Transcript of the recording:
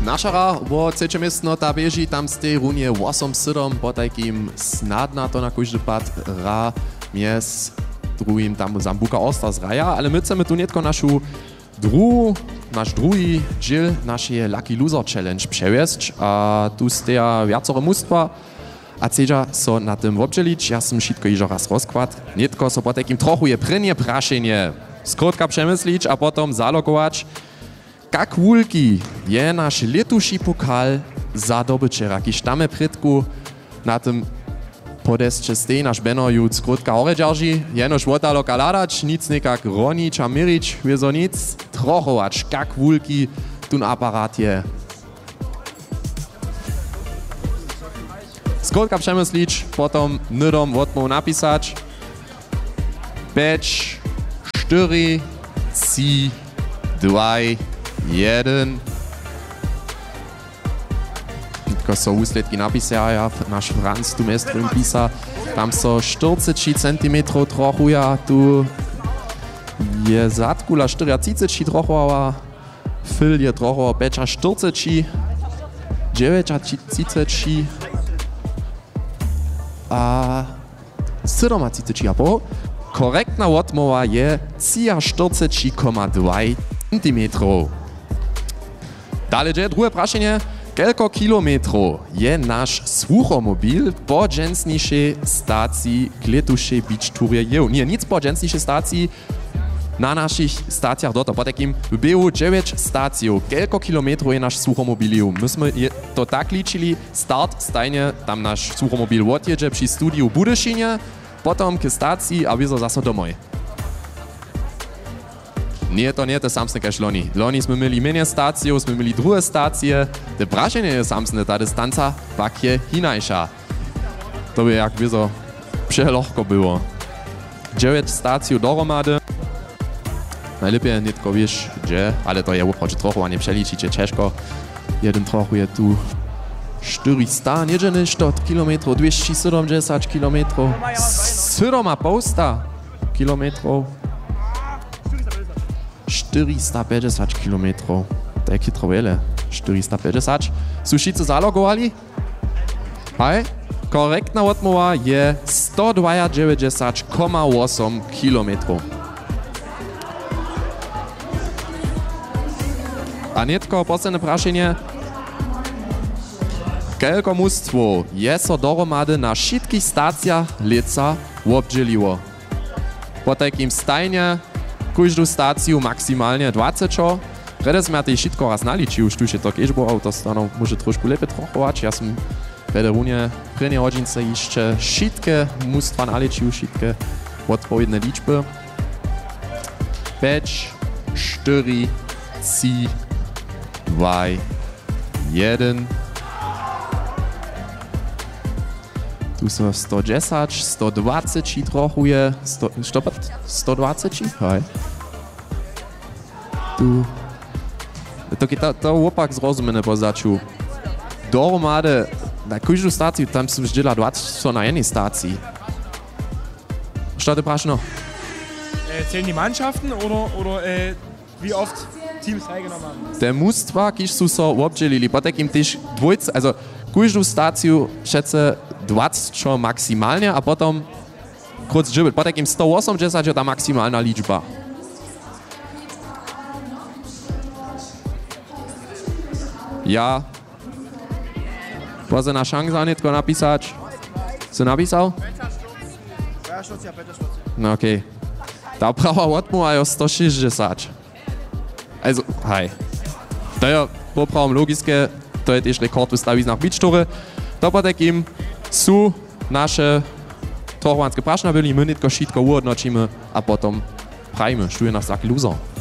Našara, bo chcecie miestno ta bieži, tam ste runie 8-7, po takim snadna to na każdy pad ra mies drugim tam Zambuka Osta z raja, ale my chcemy tu nietko nasz drugi dziel naszej Lucky Loser Challenge przewiesć, a tu steja wiacore mustwa, a chcecie so na tym obdzielić, ja sam wszystko iżo raz rozkład, nietko so po takim trochu je prynie praszenie, skrótka przemyslić, a potom zalogować, jak wulki je nasz letuši pokal za dobyčera, kiž tame predku na tym podesće stej naš Benno jut skrótka hore džarži, jenož wotalo kaladać, nic nekak ronić a mirić, wieso nic, trochować, jak wulki tun aparat je. Skrótka przemyslić, potom nydom wotmów napisać, 5, 4, 3, 2, 1. Tylko so úsledky napisaja, nasz Franz tu mestrum pisa, tam so 40 cm trochu ja, tu je zadkula 40 trochu, a fil je trochu 45, 39, a 37, a po. Korektna odmowa je 43,2 cm. Dalej je drugie praszenie. Kelko kilometrów je nasz słuchomobil po dżęsniejszej stacji kletuszej beach tourie jeł. Nie, nic po dżęsniejszej stacji na naszych stacjach doto. Po takim było 9 stacjów. Kelko kilometrów je nasz słuchomobil. Myśmy to tak liczyli. Start stajnie, tam nasz słuchomobil odjedzie przy studiu Budyszynie, potom k stacji, a wieso zase domoj. Nie, to samsne kaž loni. Loni sme mieli menej staciju, sme mieli druge stacije. Te prašenie je samsne, ta distanca pak je hinajša. To by jak wieso przelohko było. 9 staciju dohromady. Najlepiej nitko wiesz, gdzie, ale to je uproči trochu, a nie przeliczycie ciężko. Jeden trochu je tu 400, niedzie niż to kilometrów, 270 kilometrów. 7,5 kilometrów. 450 kilometrów. Takie trojele. 450. Suszycy zalogowali? Hej, korektna odmowa je 192,8 kilometrów. A netko posledné prašenie. Kelko mustwo je so dohromady na všetkých stacjach leca obdzieliło. Po takim stajnie każdą stację maksymalnie 20. Rede sme tej všetko raz naličil, už tu je to kež bo autostaną, może trošku lepiej trochować. Ja som pederunie prene hodzince jeszcze všetké mustwa naličil, všetké odpowiedne liczby. 5, 4, 3, 2, 1. Tu są 110, 120 trochu je, 120? Hej. Tu. To opak zrozumiene pozaču. Dohromady, na każdą stację tam są zdziela 20 na jednej stacji. Co ty prašno? Zählen die Mannschaften oder wie oft Teams teilgenommen haben? Te mustwa, kiž sú so obdzielili, po takim też dwójce, also każdą stację schätze 20 maksymalnie, a potom kurz dżibet. Po takim 180 je ta maksymalna liczba. Ja. Pozor na szansa netko napisać. Co napisał? No okej. Ta prawa odmowa je 160. Also, hej. To je poprawom logické, to je też rekord wystawić na beach toury. To po takim sú naše trochovanské prašna byli, my netko všetko uhodnočíme a potom prajme, štuje nás Lucky Loser.